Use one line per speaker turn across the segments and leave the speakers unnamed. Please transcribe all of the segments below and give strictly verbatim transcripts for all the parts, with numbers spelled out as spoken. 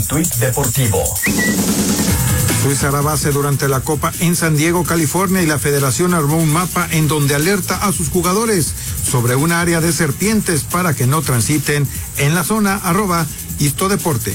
tuit deportivo.
Luis Arabase durante la Copa en San Diego, California, y la federación armó un mapa en donde alerta a sus jugadores sobre un área de serpientes para que no transiten en la zona. Arroba Histodeporte.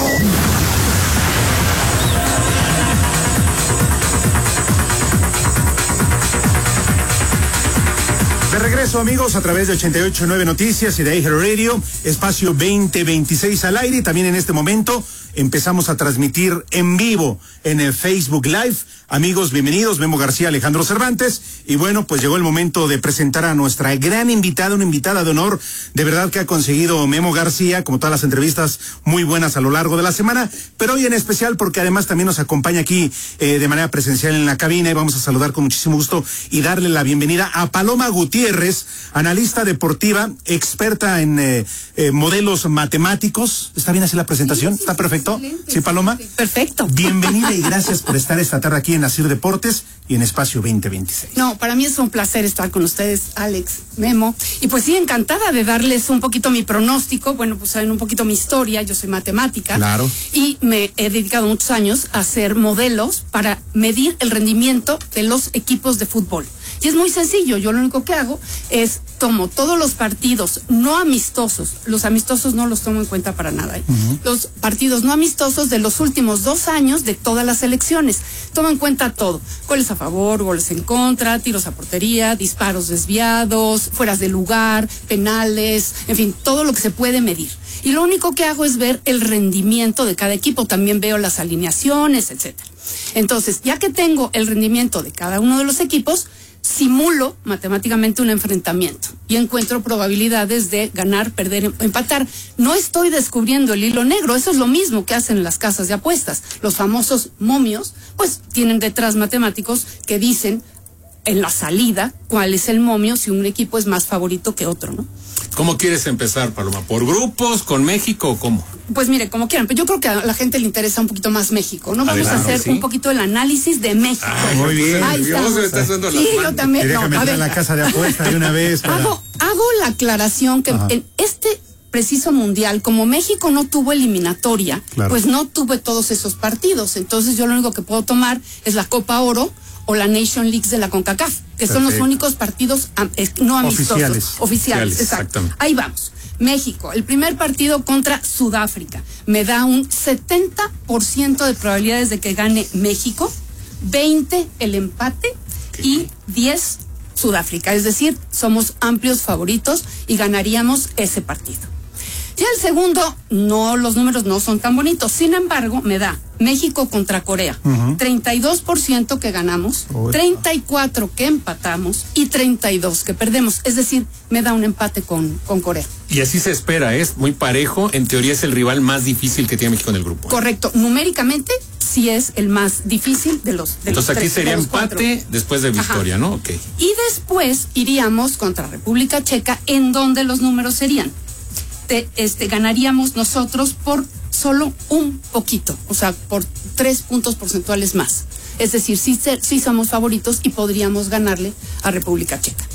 De regreso, amigos, a través de ochenta y ocho punto nueve Noticias y de Eje Radio, espacio veinte veintiséis al aire. Y también en este momento empezamos a transmitir en vivo en el Facebook Live. Amigos, bienvenidos, Memo García, Alejandro Cervantes. Y bueno, pues llegó el momento de presentar a nuestra gran invitada, una invitada de honor, de verdad que ha conseguido Memo García, como todas las entrevistas muy buenas a lo largo de la semana, pero hoy en especial porque además también nos acompaña aquí eh, de manera presencial en la cabina, y vamos a saludar con muchísimo gusto y darle la bienvenida a Paloma Gutiérrez, analista deportiva, experta en eh, eh, modelos matemáticos. ¿Está bien así la presentación?
Sí, sí,
¿Está perfecto?
Excelente.
¿Sí, Paloma?
Perfecto.
Bienvenida y gracias por estar esta tarde aquí en Asir Deportes y en Espacio veinte veintiséis.
No, para mí es un placer estar con ustedes, Alex, Memo. Y pues sí, encantada de darles un poquito mi pronóstico. Bueno, pues saben un poquito mi historia. Yo soy matemática.
Claro.
Y me he dedicado muchos años a hacer modelos para medir el rendimiento de los equipos de fútbol. Y es muy sencillo. Yo lo único que hago es tomo todos los partidos no amistosos. Los amistosos no los tomo en cuenta para nada. ¿eh? Uh-huh. Los partidos no amistosos de los últimos dos años de todas las elecciones. Tomo en cuenta todo. Goles a favor, goles en contra, tiros a portería, disparos desviados, fueras de lugar, penales, en fin, todo lo que se puede medir. Y lo único que hago es ver el rendimiento de cada equipo. También veo las alineaciones, etcétera. Entonces, ya que tengo el rendimiento de cada uno de los equipos, simulo matemáticamente un enfrentamiento y encuentro probabilidades de ganar, perder, empatar. No estoy descubriendo el hilo negro, eso es lo mismo que hacen las casas de apuestas. Los famosos momios, pues tienen detrás matemáticos que dicen en la salida cuál es el momio si un equipo es más favorito que otro, ¿no?
¿Cómo quieres empezar, Paloma? ¿Por grupos, con México o cómo?
Pues mire, como quieran, pero yo creo que a la gente le interesa un poquito más México, ¿no? Vamos
Adelante,
a hacer
¿sí?
un poquito el análisis de México.
Ay, muy bien.
Ahí
Dios,
estamos.
me estás dando las
Sí,
manos.
yo también.
Y déjame
No, a
entrar
ver,
a la casa de apuesta de una vez. Para...
hago, hago la aclaración que
Ajá.
en este preciso mundial, como México no tuvo eliminatoria,
Claro.
pues no tuve todos esos partidos. Entonces yo lo único que puedo tomar es la Copa Oro o la Nation Leagues de la CONCACAF, que
Perfecto.
son los únicos partidos am, eh, no amistosos.
Oficiales.
Oficiales,
Oficiales,
exacto.
exactamente.
Ahí vamos. México, el primer partido contra Sudáfrica. Me da un setenta por ciento de probabilidades de que gane México, veinte el empate y diez Sudáfrica. Es decir, somos amplios favoritos y ganaríamos ese partido. Ya el segundo, no, los números no son tan bonitos. Sin embargo, me da México contra Corea.
Uh-huh.
treinta y dos por ciento que ganamos,
Uy.
treinta y cuatro que empatamos y treinta y dos que perdemos. Es decir, me da un empate con, con Corea.
Y así se espera, es muy parejo. En teoría es el rival más difícil que tiene México en el grupo. ¿eh?
Correcto. Numéricamente, sí es el más difícil de los de
Entonces
los
aquí
tres,
sería
de los
empate
cuatro.
después de victoria,
Ajá.
¿no? Ok.
Y después iríamos contra República Checa, en donde los números serían. Te, este, ganaríamos nosotros por solo un poquito, o sea, por tres puntos porcentuales más. Es decir, sí, sí somos favoritos y podríamos ganarle a República Checa.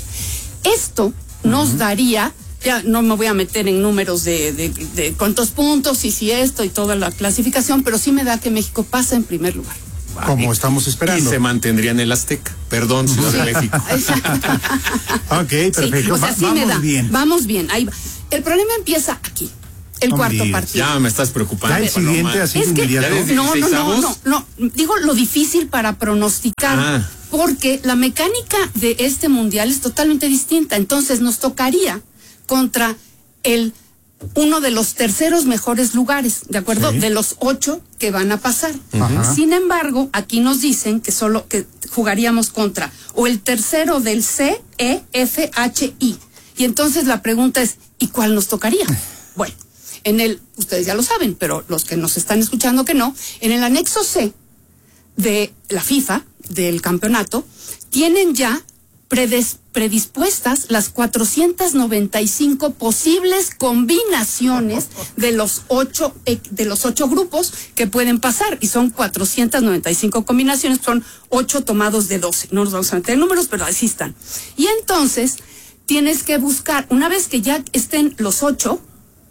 Esto nos uh-huh. daría, ya no me voy a meter en números de, de, de cuántos puntos y si esto y toda la clasificación, pero sí me da que México pasa en primer lugar.
Como estamos esperando.
Y se mantendría en el Azteca. Perdón, Ciudad de México.
Ok, perfecto.
Sí, o sea, sí
Va,
me
vamos
da.
bien.
Vamos bien, ahí va. El problema empieza aquí, el
No me
cuarto
digas.
partido.
Ya me estás preocupando.
Ya el
Paloma.
siguiente así
Es
de
que,
inmediato.
Ya desde-
no, no, no,
dieciséis
no, no, digo lo difícil para pronosticar,
Ah.
porque la mecánica de este mundial es totalmente distinta. Entonces nos tocaría contra el uno de los terceros mejores lugares, ¿de acuerdo?
Sí.
De los ocho que van a pasar.
Ajá.
Sin embargo, aquí nos dicen que solo que jugaríamos contra o el tercero del C, E, F, H, I. Y entonces la pregunta es, ¿y cuál nos tocaría? Bueno, en el, ustedes ya lo saben, pero los que nos están escuchando que no, en el anexo C de la FIFA, del campeonato, tienen ya predes, predispuestas las cuatrocientas noventa y cinco posibles combinaciones de los ocho eh, de los ocho grupos que pueden pasar, y son cuatrocientas noventa y cinco combinaciones, son ocho tomados de doce. No nos vamos a meter en números, pero así están. Y entonces tienes que buscar, una vez que ya estén los ocho,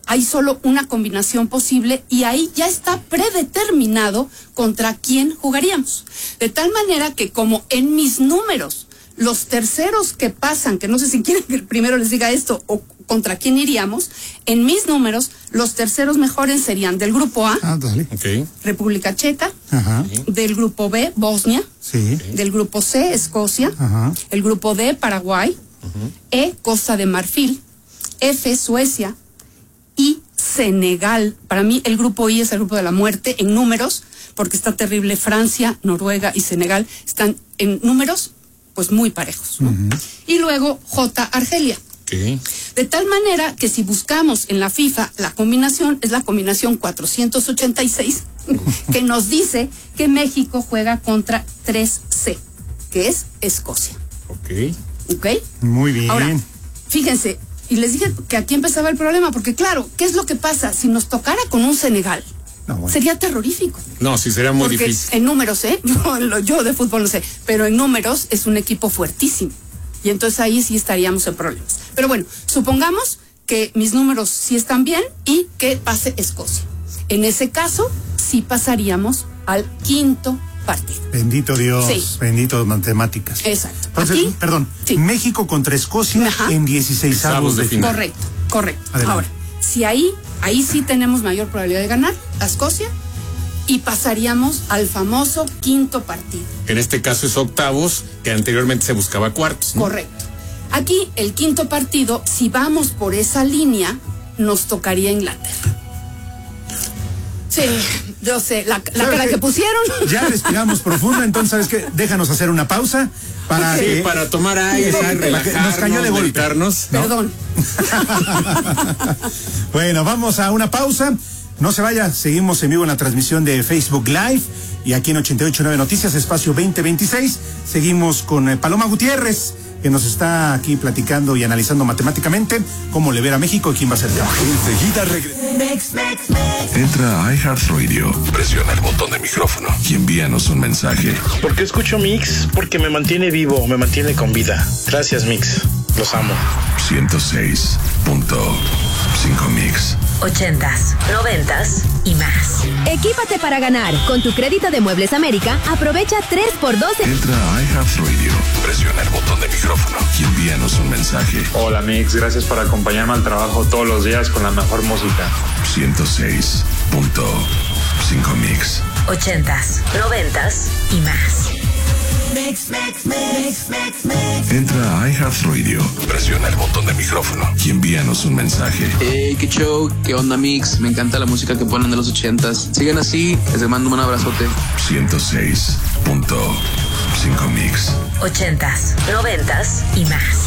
hay solo una combinación posible y ahí ya está predeterminado contra quién jugaríamos. De tal manera que como en mis números, los terceros que pasan, que no sé si quieren que el primero les diga esto o contra quién iríamos, en mis números, los terceros mejores serían del grupo A,
ah, dale.
Okay.
República Checa,
Ajá.
del grupo B, Bosnia,
Sí.
del grupo C, Escocia,
Ajá.
el grupo D, Paraguay,
Uh-huh.
E, Costa de Marfil, F, Suecia y Senegal. Para mí el grupo I es el grupo de la muerte en números, porque está terrible. Francia, Noruega y Senegal están en números pues muy parejos, ¿no? Uh-huh. Y luego J, Argelia.
Okay.
De tal manera que si buscamos en la FIFA la combinación, es la combinación cuatrocientos ochenta y seis, que nos dice que México juega contra tres C, que es Escocia.
Ok.
¿Ok?
Muy bien.
Ahora, fíjense, y les dije que aquí empezaba el problema, porque claro, ¿qué es lo que pasa? Si nos tocara con un Senegal, no, bueno. sería terrorífico.
No, sí, sería muy
porque
difícil.
En números, ¿eh? Yo, yo de fútbol no sé, pero en números es un equipo fuertísimo. Y entonces ahí sí estaríamos en problemas. Pero bueno, supongamos que mis números sí están bien y que pase Escocia. En ese caso, sí pasaríamos al quinto partido.
Bendito Dios,
sí.
Bendito matemáticas.
Exacto.
Entonces,
Aquí,
perdón, sí. México contra Escocia Ajá. en dieciseisavos de final.
Correcto, correcto.
Adelante.
Ahora, si ahí, ahí sí tenemos mayor probabilidad de ganar a Escocia y pasaríamos al famoso quinto partido.
En este caso es octavos, que anteriormente se buscaba cuartos, ¿no?
Correcto. Aquí, el quinto partido, si vamos por esa línea, nos tocaría Inglaterra. Sí, yo sé, la, la cara que, que pusieron.
Ya respiramos profundo, entonces, ¿sabes qué? Déjanos hacer una pausa para
sí,
que,
para tomar aire, sí, relajarnos,
nos cayó de golpe.
¿no?
Perdón.
Bueno, vamos a una pausa. No se vaya, seguimos en vivo en la transmisión de Facebook Live y aquí en ochenta y ocho punto nueve Noticias, espacio veinte veintiséis. Seguimos con eh, Paloma Gutiérrez, que nos está aquí platicando y analizando matemáticamente cómo le ver a México y quién va a ser el campeón.
Enseguida regresa. Entra a iHeartRadio, presiona el botón de micrófono y envíanos un mensaje.
¿Por qué escucho Mix? Porque me mantiene vivo, me mantiene con vida. Gracias, Mix. Los amo.
ciento seis punto cinco Mix.
Ochentas, noventas y más.
Equípate para ganar. Con tu crédito de Muebles América, aprovecha tres por doce.
Entra a iHeartRadio, presiona el botón de micrófono y envíanos un mensaje.
Hola Mix, gracias por acompañarme al trabajo todos los días con la mejor música.
ciento seis punto cinco Mix.
Ochentas, noventas y más.
Mix, mix, mix, mix, mix. Entra a iHeartRadio, presiona el botón de micrófono y envíanos un mensaje.
Hey, qué show, qué onda Mix, me encanta la música que ponen de los ochentas. Sigan así, les mando un abrazote.
ciento seis punto cinco Mix.
Ochentas, noventas y más.